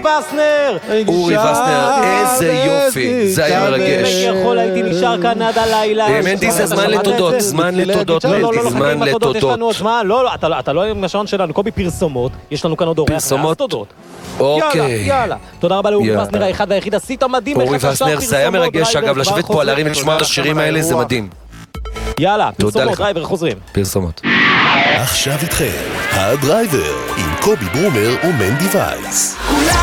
וסנר! אורי וסנר, איזה יופי, זה היה מרגש. יכול הייתי נשאר כאן עד הלילה. מנדי, זה זמן לתודות, זמן לתודות, מנדי, זמן לתודות. יש לנו עוד זמן, לא, אתה לא עם השעון שלנו, קובי, פרסומות, יש לנו כאן עוד אורח, פרסומות? תודות. אוקיי. יאללה. תודה רבה לאורי וסנר האחד והיחיד, עשית מדהים. אורי וסנר, זה היה מרגש, אגב, לשבת פה על הרים ולשמוע את השירים האלה, זה מדהים. יאללה, פרסומות, דרייבר, חוזרים. פרסומות. עכשיו איתכם, הדרייבר, עם קובי ברומר ומנדי וייס.